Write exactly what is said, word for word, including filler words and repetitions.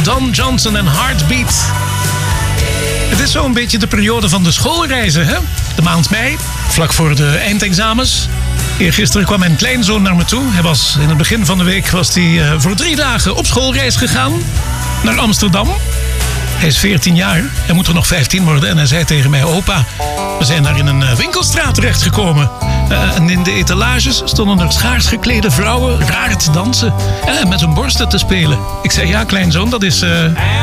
Don Johnson en Heartbeat. Het is zo'n beetje de periode van de schoolreizen, hè? De maand mei, vlak voor de eindexamens. Eergisteren kwam mijn kleinzoon naar me toe. Hij was, in het begin van de week was hij uh, voor drie dagen op schoolreis gegaan naar Amsterdam. Hij is veertien jaar, hij moet er nog vijftien worden. En hij zei tegen mij, opa, we zijn daar in een uh, winkelstraat terechtgekomen. Uh, en in de etalages stonden er schaars geklede vrouwen raar te dansen. En uh, met hun borsten te spelen. Ik zei, ja kleinzoon, dat is... Uh,